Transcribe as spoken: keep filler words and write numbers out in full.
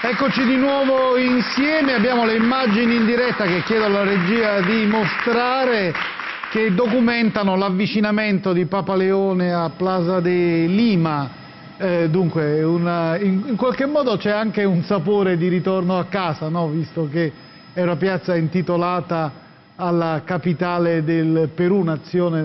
Eccoci di nuovo insieme, abbiamo le immagini in diretta che chiedo alla regia di mostrare, che documentano l'avvicinamento di Papa Leone a Plaza de Lima. Eh, dunque, una, in, in qualche modo c'è anche un sapore di ritorno a casa, no? Visto che è una piazza intitolata alla capitale del Perù, nazione